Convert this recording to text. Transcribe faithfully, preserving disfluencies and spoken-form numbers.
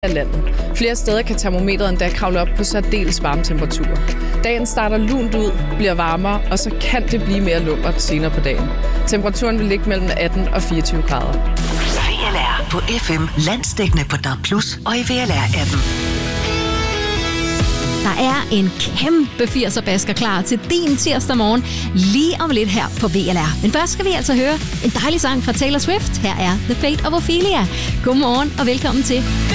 af landet. Flere steder kan termometret endda kravle op på særdeles varme temperaturer. Dagen starter lunt ud, bliver varmere, og så kan det blive mere lummert senere på dagen. Temperaturen vil ligge mellem atten og fireogtyve grader. V L R på F M, landsdækkende på D A B plus, og i V L R-appen. Der er en kæmpe firser-basker klar til din tirsdag morgen, lige om lidt her på V L R. Men først skal vi altså høre en dejlig sang fra Taylor Swift. Her er The Fate of Ophelia. Godmorgen og velkommen til